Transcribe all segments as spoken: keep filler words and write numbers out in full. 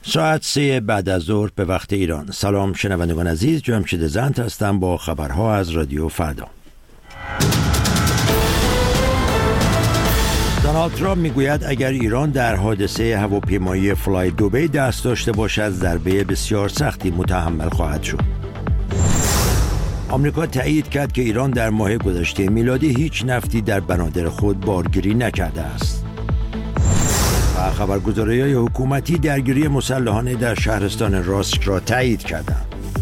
ساعت سه بعد از ظهر به وقت ایران. سلام شنوندگان عزیز، جمشید زند هستم با خبرها از رادیو فردا. دونالد ترامپ میگوید اگر ایران در حادثه هواپیمایی فلای دوبی دست داشته باشد ضربه بسیار سختی متحمل خواهد شد. آمریکا تایید کرد که ایران در ماه گذشته میلادی هیچ نفتی در بنادر خود بارگیری نکرده است. و خبرگزاری‌های حکومتی درگیری مسلحانه در شهرستان راسک را تایید کردند.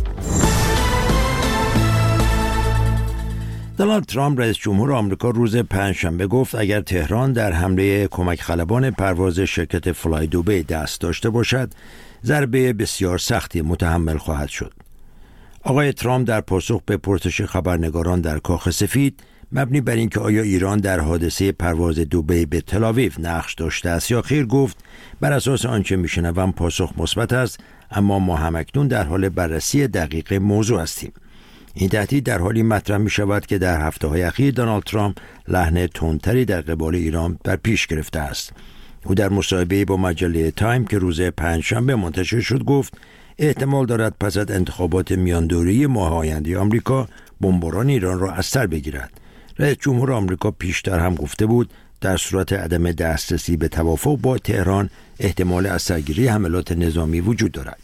دونالد ترامپ رئیس جمهور آمریکا روز پنجشنبه گفت اگر تهران در حمله کمک خلبان پرواز شرکت فلای دوبی دست داشته باشد ضربه بسیار سختی متحمل خواهد شد. آقای ترامپ در پاسخ به پرسش خبرنگاران در کاخ سفید مبنی بر اینکه آیا ایران در حادثه پرواز دوبی به تل‌آویو نقش داشته است یا خیر گفت بر اساس آنچه میشنوم پاسخ مثبت است، اما ما همکنون در حال بررسی دقیق موضوع هستیم. این تهدید در حالی مطرح می شود که در هفته‌های اخیر دونالد ترامپ لحن تندتری در قبال ایران در پیش گرفته است. او در مصاحبه‌ای با مجله تایم که روز پنجشنبه منتشر شد گفت احتمال دارد پس از انتخابات میاندوره‌ای ماه آینده آمریکا بمباران ایران را از سر بگیرد. رئیس جمهور آمریکا پیشتر هم گفته بود در صورت عدم دسترسی به توافق با تهران احتمال از سرگیری حملات نظامی وجود دارد.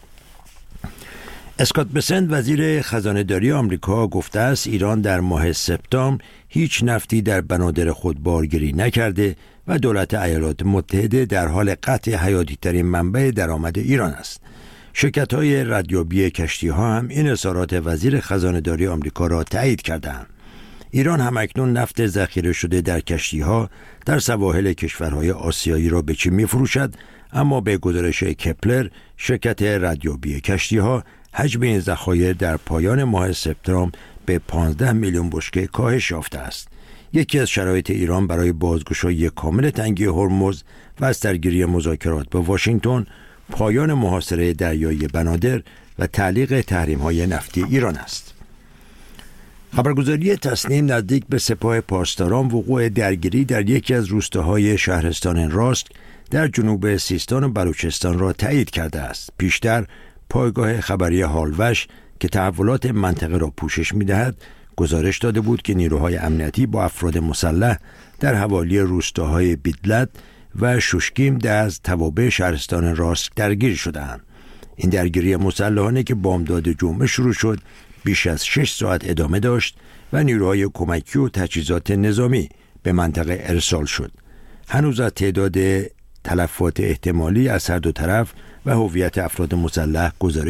اسکات بسنت وزیر خزانه‌داری آمریکا گفته است ایران در ماه سپتامبر هیچ نفتی در بنادر خود بارگیری نکرده و دولت ایالات متحده در حال قطع حیاتی ترین منبع درآمد ایران است. شرکت‌های ردیابی کشتی‌ها هم این اظهارات وزیر خزانه‌داری آمریکا را تایید کردند. ایران همکنون نفت ذخیره شده در کشتی‌ها در سواحل کشورهای آسیایی را به چین می‌فروشد، اما به گزارش کپلر شرکت ردیابی کشتی‌ها حجم این ذخایر در پایان ماه سپتامبر به پانزده میلیون بشکه کاهش یافته است. یکی از شرایط ایران برای بازگشایی کامل تنگی هرمز و از درگیری مذاکرات با واشنگتن پایان محاصره دریایی بنادر و تعلیق تحریم‌های نفتی ایران است. خبرگزاری تصنیم نزدیک به سپاه پاسداران وقوع درگیری در یکی از روستاهای شهرستان راسک در جنوب سیستان و بلوچستان را تایید کرده است. پیشتر پایگاه خبری هالوش که تحولات منطقه را پوشش می‌دهد گزارش داده بود که نیروهای امنیتی با افراد مسلح در حوالی روستاهای بیدلت و شوشکیم در توابع شهرستان راسک درگیر شدند. این درگیری مسلحانه که بامداد جمعه شروع شد بیش از شش ساعت ادامه داشت و نیروهای کمکی و تجهیزات نظامی به منطقه ارسال شد. هنوز از تعداد تلفات احتمالی از هر دو طرف و هویت افراد مسلح گزارش